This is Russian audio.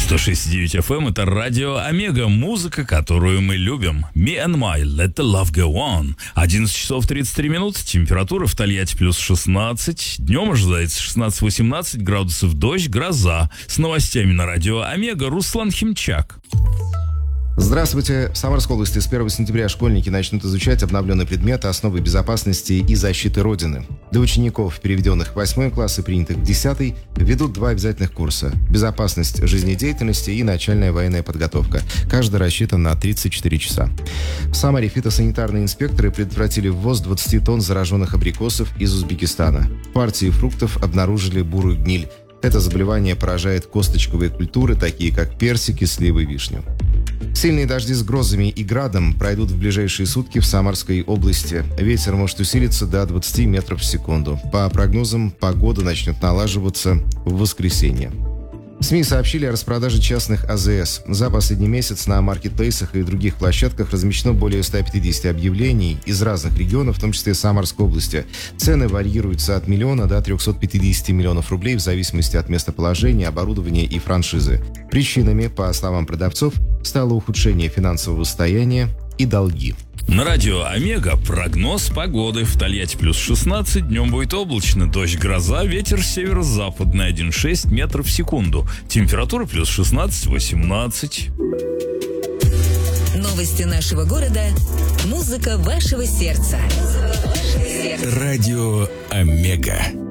106.9 FM — это радио Омега, музыка, которую мы любим. Me and My, Let the Love Go On. 11 часов 33 минут, температура в Тольятти плюс 16. Днем ожидается 16-18 градусов, дождь, гроза. С новостями на радио Омега Руслан Химчак. Здравствуйте. В Самарской области с 1 сентября школьники начнут изучать обновленные предметы «Основы безопасности и защиты Родины». Для учеников, переведенных в 8 класс и принятых в 10, ведут 2 обязательных курса – «Безопасность жизнедеятельности» и «Начальная военная подготовка». Каждый рассчитан на 34 часа. В Самаре фитосанитарные инспекторы предотвратили ввоз 20 тонн зараженных абрикосов из Узбекистана. В партии фруктов обнаружили бурую гниль. Это заболевание поражает косточковые культуры, такие как персики, сливы и вишню. Сильные дожди с грозами и градом пройдут в ближайшие сутки в Самарской области. Ветер может усилиться до 20 метров в секунду. По прогнозам, погода начнет налаживаться в воскресенье. СМИ сообщили о распродаже частных АЗС. За последний месяц на маркетплейсах и других площадках размещено более 150 объявлений из разных регионов, в том числе Самарской области. Цены варьируются от 1 миллиона до 350 миллионов рублей в зависимости от местоположения, оборудования и франшизы. Причинами, по словам продавцов, стало ухудшение финансового состояния и долги. На радио Омега прогноз погоды. В Тольятти плюс 16, днем будет облачно, дождь, гроза, ветер северо-западный 1,6 метров в секунду. Температура плюс 16-18. Новости нашего города. Музыка вашего сердца. Радио Омега.